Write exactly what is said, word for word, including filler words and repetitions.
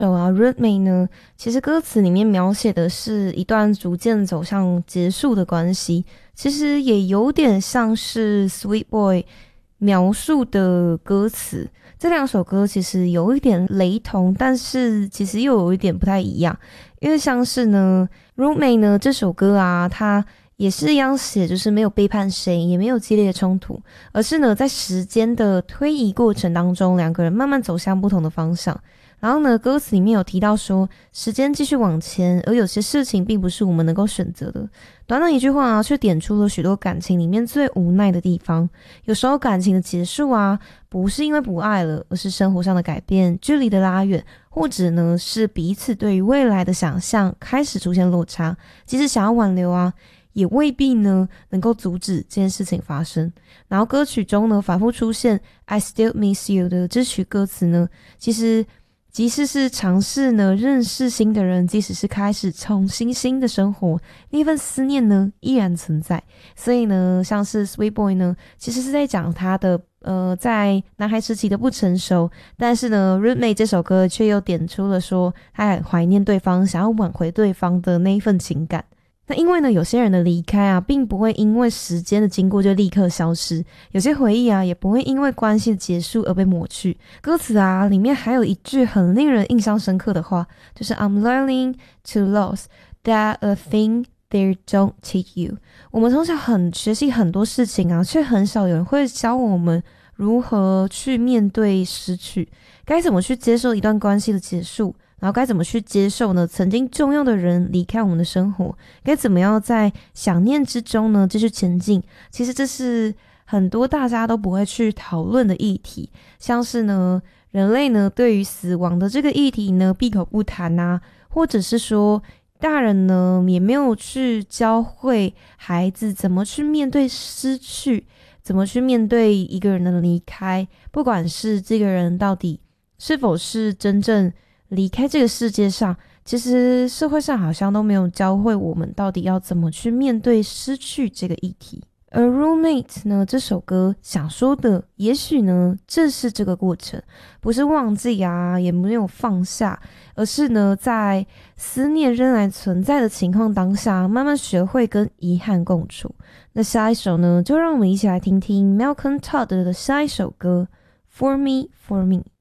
首啊 Roommate 呢，其实歌词里面描写的是一段逐渐走向结束的关系，其实也有点像是 Sweet Boy 描述的歌词。这两首歌其实有一点雷同，但是其实又有一点不太一样。因为像是呢 Roommate 呢这首歌啊，它也是一样写就是没有背叛谁，也没有激烈的冲突，而是呢在时间的推移过程当中，两个人慢慢走向不同的方向。然后呢，歌词里面有提到说，时间继续往前，而有些事情并不是我们能够选择的。短短一句话啊，却点出了许多感情里面最无奈的地方。有时候感情的结束啊，不是因为不爱了，而是生活上的改变，距离的拉远，或者呢是彼此对于未来的想象开始出现落差。即使想要挽留啊，也未必呢能够阻止这件事情发生。然后歌曲中呢反复出现 I still miss you 的这曲歌词呢，其实即使是尝试呢认识新的人，即使是开始重新新的生活，那份思念呢依然存在。所以呢像是 Sweet Boy 呢，其实是在讲他的呃在男孩时期的不成熟，但是呢 Roommate 这首歌却又点出了说他很怀念对方，想要挽回对方的那一份情感。那因为呢有些人的离开啊，并不会因为时间的经过就立刻消失，有些回忆啊也不会因为关系的结束而被抹去。歌词啊里面还有一句很令人印象深刻的话，就是 I'm learning to lose that a thing they don't teach you。 我们从小很学习很多事情啊，却很少有人会教我们如何去面对失去，该怎么去接受一段关系的结束，然后该怎么去接受呢曾经重要的人离开我们的生活，该怎么样在想念之中呢继续前进。其实这是很多大家都不会去讨论的议题，像是呢人类呢对于死亡的这个议题呢闭口不谈啊，或者是说大人呢也没有去教会孩子怎么去面对失去，怎么去面对一个人的离开，不管是这个人到底是否是真正离开这个世界上，其实社会上好像都没有教会我们到底要怎么去面对失去这个议题。而 Roommate 呢这首歌想说的，也许呢正是这个过程，不是忘记啊，也没有放下，而是呢在思念仍然存在的情况当下，慢慢学会跟遗憾共处。那下一首呢，就让我们一起来听听 Malcolm Todd 的下一首歌 For Me For Me。